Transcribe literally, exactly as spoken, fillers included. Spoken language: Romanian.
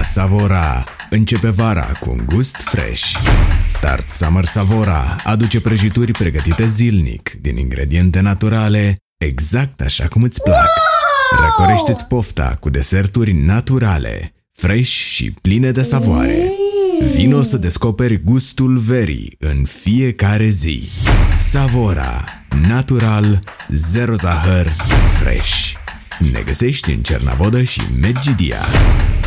Savora. Începe vara cu un gust fresh. Start Summer Savora aduce prăjituri pregătite zilnic din ingrediente naturale, exact așa cum îți plac. Răcorește-ți pofta cu deserturi naturale, fresh și pline de savoare. Vino să descoperi gustul verii în fiecare zi. Savora. Natural, zero zahăr, fresh. Ne găsești în Cernavodă și Medgidia.